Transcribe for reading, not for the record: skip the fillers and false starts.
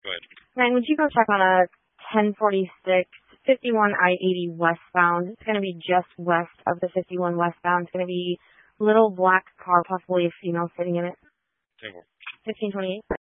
Go ahead. Ryan, would you go check on a 1046 51 I-80 westbound? It's going to be just west of the 51 westbound. It's going to be a little black car, possibly a female sitting in it. 1528.